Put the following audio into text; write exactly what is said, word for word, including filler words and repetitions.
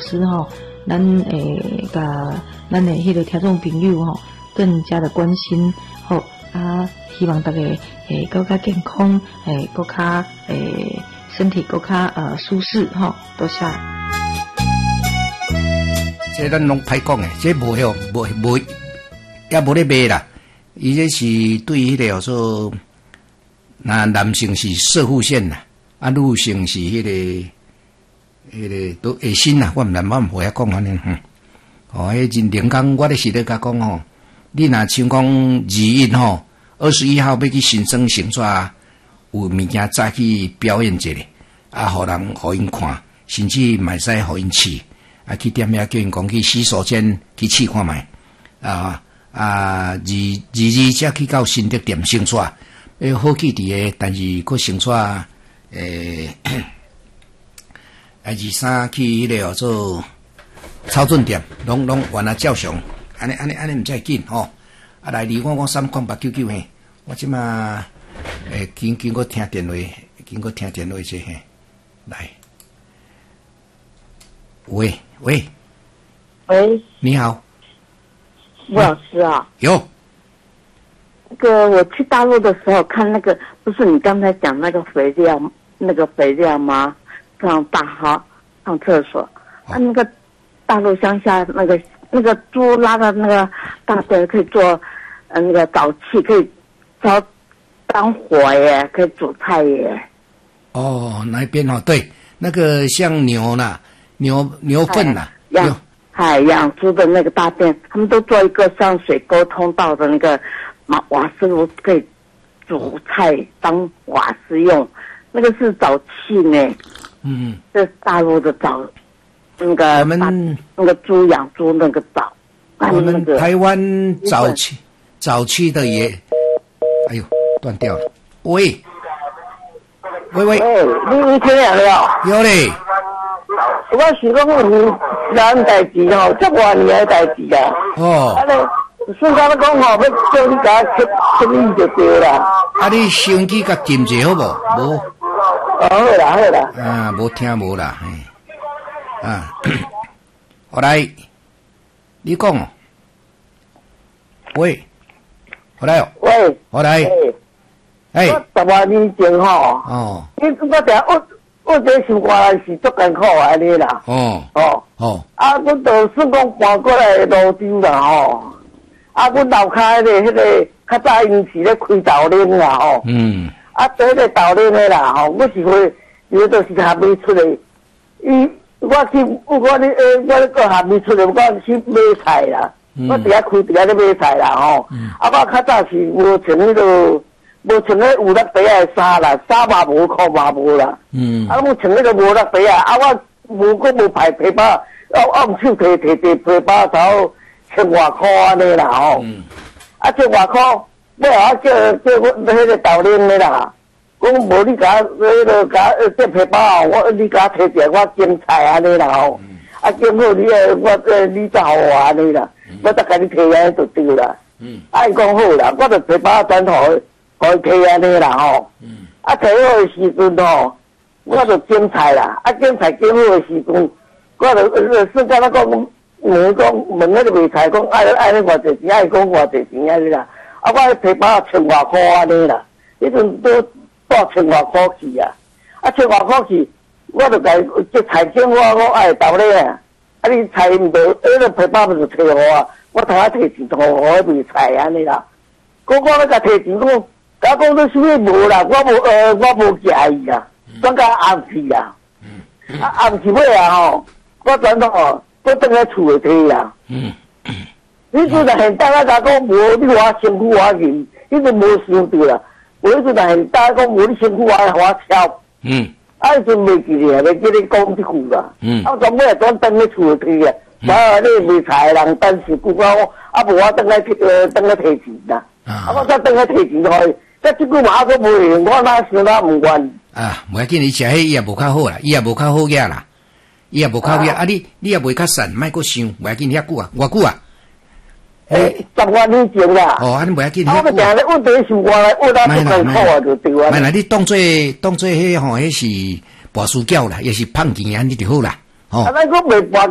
师吼，咱诶甲咱诶迄个听众朋友吼，更加的关心吼啊，希望大家诶更加健康，诶更加诶身体更加呃舒适吼，多谢。 这咱拢歹讲诶，这无哦，无无也无咧卖啦。伊这是对迄个说，那男性是射护线啦，啊，女性是迄、那个迄、那个都下身啦。我毋难，我毋会晓讲安尼。嗯，哦，迄真灵工，我咧是咧甲讲吼，你若像讲二印吼，二十一号要去新生成煞，有物件早去表演一下，啊，互人互因看，甚至嘛使互因试。啊，去店遐叫因讲去洗手间去试看卖，啊啊，二二二才去到新德店成煞，诶，好去伫诶，但是佫成煞诶，啊二三去迄个叫做超准店，拢拢原来照常，安尼安尼安尼毋才会紧吼。啊，来离我我三款八九九嘿，我即马诶经经过听电话，经过听电话者嘿，来。喂喂喂， 你好， 吴老师啊， 有那个我去大陆的时候看那个，不是你刚才讲那个肥料，那个肥料吗？上大号上厕所，啊，那个大陆乡下那个那个猪拉的那个大便可以做，呃，那个沼气可以烧当火耶，可以煮菜耶。 哦，那边哦，对，那个像牛啦。牛牛粪呐， 养海养猪的那个大便，他们都做一个像水沟通道的那个瓦瓦斯炉，可以煮菜当瓦斯用，那个是沼气呢。嗯，这是大陆的沼，那个我们那个猪养猪那个沼， 我们台湾沼气沼气的也，哎呦断掉了，喂喂喂， 哎，你你听见了？ 有嘞。 我是讲有人代志吼，这外年的代志啊。哦。啊，你顺讲你讲吼，要叫你甲出出力就对啦。 啊，你手机甲禁者好无？无。 哦，好啦好啦。 啊，无听无啦，嘿。啊，我来，你讲哦。喂，我来哦。 喂， 我来。哎。 我十外年前吼。哦。你我定我。我这生活是足艰苦安尼啦，哦哦哦，啊，阮就算讲搬过来泸州啦吼，啊，阮楼骹迄个迄个较早因是咧开豆奶啦吼，嗯，啊，做迄个豆奶的啦吼，我是会，伊都是还没出来，伊我去我咧诶，我咧个还没出来，我去买菜啦，我伫遐开伫遐咧买菜啦吼，啊，我较早是无穿迄个。无穿咧有勒白的衫啦，衫嘛无，裤嘛无啦。嗯。啊，我穿迄个无勒白啊，啊我无个无排皮包，啊我用手摕摕摕皮包头千外箍安尼啦吼。嗯。啊千外箍，尾后叫叫我迄个豆奶的啦，讲无你甲迄个甲这皮包，我你甲摕一个我种菜安尼啦吼。嗯。啊种好你诶，我诶你再互我安尼啦，我再甲你摕安尼就对啦。嗯。啊伊讲好啦，我就皮包转头。我摕安尼啦吼，嗯，啊摕好诶时阵吼，我就种菜啦，啊种菜种好诶时阵，我就呃算甲咱讲问讲问迄个卖菜讲爱爱咧偌济钱，爱讲偌济钱安尼啦，啊我皮包千外箍安尼啦，迄阵都带千外箍去啊，啊千外箍去，我就甲这菜种我我爱豆奶啊，啊你菜毋着，迄个皮包就摕互我，我头下摕钱互互迄卖菜安尼啦，讲我咧甲摕钱讲。甲讲你啥物无啦，我无呃，我无介意啊，转甲暗去啊，啊暗去尾啊吼，我转头吼，我转来厝里摕啊。嗯，你阵来现当啊甲讲无，你我辛苦我认，迄阵无想到啦。我迄阵来现当讲无，你辛苦我互我超。嗯，啊，迄阵袂记咧，袂记咧讲即句啦。嗯，啊，转尾啊转转来厝里摕啊，啊，你卖菜人等时久我，啊无我转来去呃转来摕钱啦。啊，我再转来摕钱去。这即句话都无用，我哪想哪唔愿。啊， 唔要紧，你食迄伊也无较好啦，伊也无较好嘢啦，伊也无较好嘢。啊，你你也袂较散，莫阁想，唔要紧，遐久啊，偌久啊？ 诶，十外年前啦。 哦，啊，你唔要紧， 遐久。我定咧问题是我来问到最艰苦啊，就对啊。 咪啦，你当做当做迄吼，迄是博士教啦，也是胖钱啊，你就好啦。哦。 啊，咱讲袂博。